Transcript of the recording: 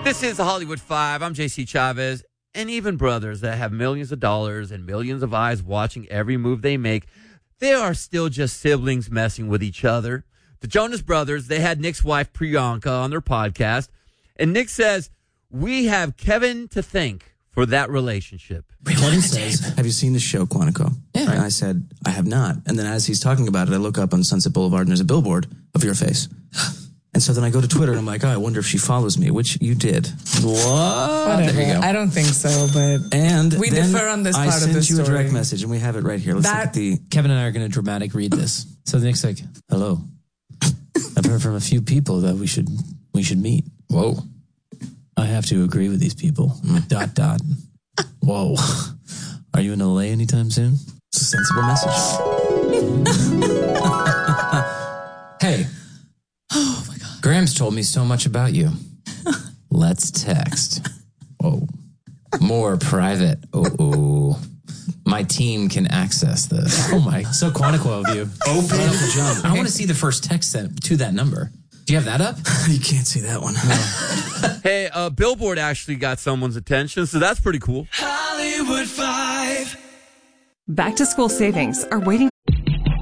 This is the Hollywood Five. I'm JC Chavez. And even brothers that have millions of dollars and millions of eyes watching every move they make, they are still just siblings messing with each other. The Jonas Brothers, they had Nick's wife Priyanka on their podcast. And Nick says, we have Kevin to thank for that relationship. Kevin says, have you seen the show, Quantico? Yeah. And I said, I have not. And then as he's talking about it, I look up on Sunset Boulevard and there's a billboard of your face. And so then I go to Twitter and I'm like, oh, I wonder if she follows me, which you did. What? There you go. I don't think so, but we differ on this part of the story. I sent you a direct message and we have it right here. Let's look at the... Kevin and I are going to dramatic read this. So Nick's like, hello. I've heard from a few people that we should meet. Whoa. I have to agree with these people. ... Whoa. Are you in LA anytime soon? It's a sensible message. Hey. Oh, my God. Graham's told me so much about you. Let's text. Whoa. More private. Oh. My team can access this. Oh, my. So Quantico of you. Open the jump. I want to see the first text sent to that number. Do you have that up? You can't see that one. No. Hey, Billboard actually got someone's attention, so that's pretty cool. Hollywood Five. Back to school savings are waiting